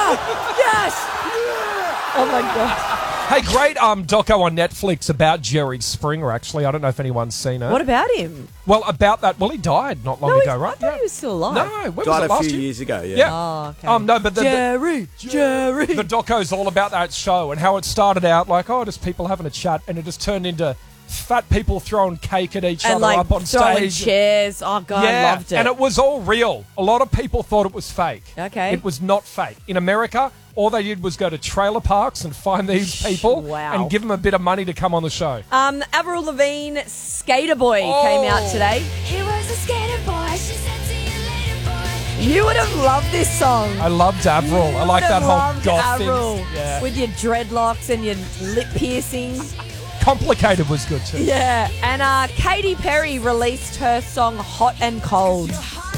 Yes! Oh, my God. Hey, great doco on Netflix about Jerry Springer, actually. I don't know if anyone's seen it. What about him? Well, about that, he died not long ago, right? I thought he was still alive. No, when was Died it, a last few year? years ago, yeah. Yeah. Oh, okay. No, but Jerry. the doco's all about that show and how it started out like, just people having a chat, and it just turned into fat people throwing cake at each And other like up on throwing stage. chairs. Oh, God, I loved it. And it was all real. A lot of people thought it was fake. Okay. It was not fake. In America, all they did was go to trailer parks and find these people Wow. and give them a bit of money to come on the show. Avril Lavigne, Skater Boy, came out today. He was a skater boy. She said, see you later, boy. You would have loved this song. I loved Avril. I like that whole Loved goth Avril thing. Yeah. with your dreadlocks and your lip piercing. Complicated was good too. Yeah, and Katy Perry released her song Hot and Cold.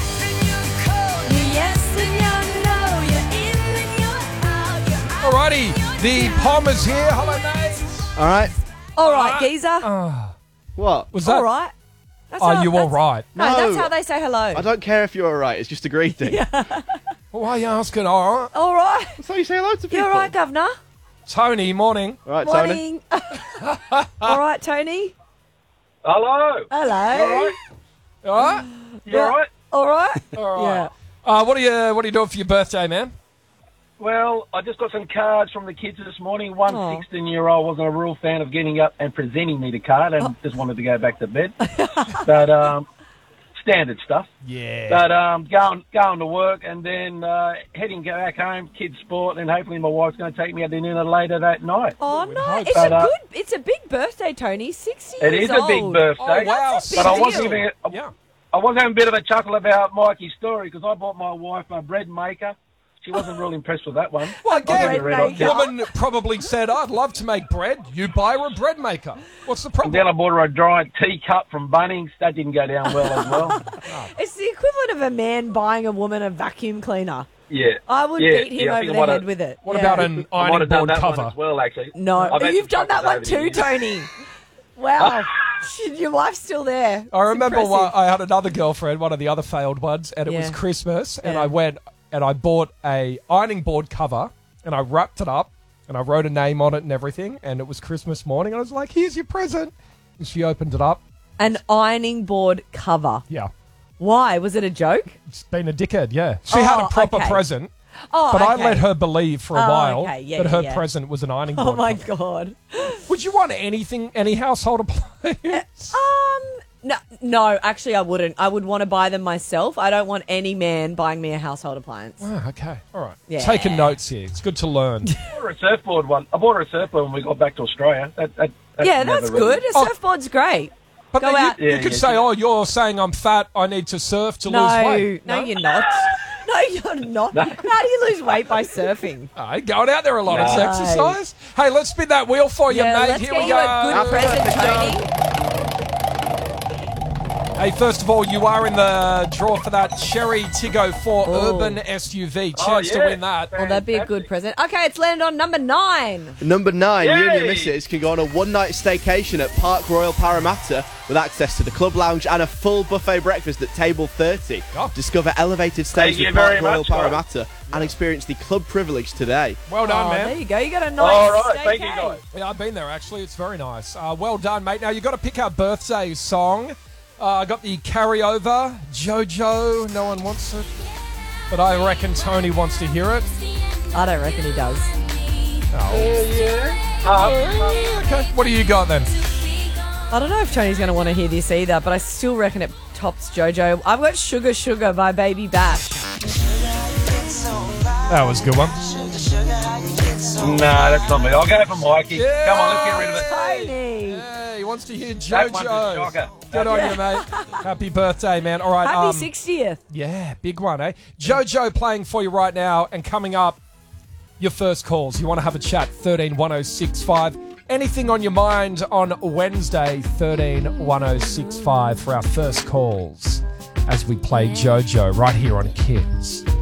Yes, and you know you're in and you're out. You're out. Alrighty, the Palmer's here. Hello, mate. All right. All right, geezer. What? Was that? All right. That's Are how- you all that's- right? No, No. that's how they say hello. I don't care if you're all right. It's just a greeting. Why are you asking? All right. All right. That's how you say hello to people. You all right, Governor? Tony, morning. All right, Tony. Morning. All right, Tony? Hello. Hello. All right. You all right? All right. All right. Yeah. What are you doing for your birthday, man? Well, I just got some cards from the kids this morning. One Oh. 16-year-old wasn't a real fan of getting up and presenting me the card and just wanted to go back to bed. But standard stuff. Yeah. But going to work and then heading back home, kids sport, and hopefully my wife's going to take me out to dinner later that night. Oh, we'd no. hope It's so. it's a big birthday, Tony. 60 It years is a big old. birthday. Oh, wow. That's a But I big wasn't deal. even. Yeah. I was having a bit of a chuckle about Mikey's story because I bought my wife a bread maker. She wasn't real impressed with that one. Well, bread again, maker. the woman probably said, I'd love to make bread. You buy her a bread maker. What's the And problem? then I bought her a giant teacup from Bunnings. That didn't go down well as well. It's the equivalent of a man buying a woman a vacuum cleaner. Yeah. I would Yeah, beat him yeah, I over think the I might head have- with it. What Yeah. about an I might ironing have done board that cover? one as well, actually. No, I've had you've some done that chuckles one over the too, years. Tony. Wow. Your wife's still there. I remember It's impressive. I had another girlfriend, one of the other failed ones, and it was Yeah. Christmas, and Yeah. I went and I bought a ironing board cover, and I wrapped it up, and I wrote a name on it and everything, and it was Christmas morning, and I was like, here's your present. And she opened it up. An ironing board cover. Yeah. Why? Was it a joke? It's been a dickhead, yeah. She had Oh, a proper okay. present, Oh, but I okay. let her believe for a Oh, while okay. Yeah, that her yeah. present was an ironing board Oh, my cover. God. Would you want anything, any household appliance? No, actually, I wouldn't. I would want to buy them myself. I don't want any man buying me a household appliance. Oh, okay. All right. Yeah. Taking notes here. It's good to learn. I bought her a surfboard one. I bought her a surfboard when we got back to Australia. That's Yeah, never that's really- good. A Oh. surfboard's great. But Go then out. you Yeah, could yeah, say, yeah. oh, you're saying I'm fat, I need to surf to lose No, weight. no, you're not. No, you're not. How do you lose weight by surfing? Hey, going out there a lot. It's No. exercise. Hey, let's spin that wheel for you, Yeah, mate. let's Here get we you go. a good present, Tony. Hey, first of all, you are in the draw for that Cherry Tiggo 4 Oh. Urban SUV. Oh, Chance to yeah. win that. Well, that'd be a good present. Okay, it's landed on number 9. Number 9, you and your Yay! missus can go on a one-night staycation at Park Royal Parramatta with access to the club lounge and a full buffet breakfast at Table 30. Oh. Discover elevated stays Thank you with Park very Royal much, guys. Parramatta and experience the club privilege today. Well done, Oh, man. there you go. You got a nice All right, thank you, staycay. guys. Yeah, I've been there, actually. It's very nice. Well done, mate. Now, you've got to pick our birthday song. I got the carryover. JoJo, no one wants it. But I reckon Tony wants to hear it. I don't reckon he does. Okay. What do you got then? I don't know if Tony's going to want to hear this either, but I still reckon it tops JoJo. I've got Sugar Sugar by Baby Bash. That was a good one. No, that's not me. I'll go for Mikey. Yeah. Come on, let's get rid of it. Tony. Yeah, he wants to hear That one's a JoJo. shocker. Good on you, mate. Happy birthday, man. All right. Happy 60th. Yeah, big one, eh? JoJo playing for you right now, and coming up, your first calls. You want to have a chat, 131065. Anything on your mind on Wednesday, 131065 for our first calls as we play JoJo right here on Kids.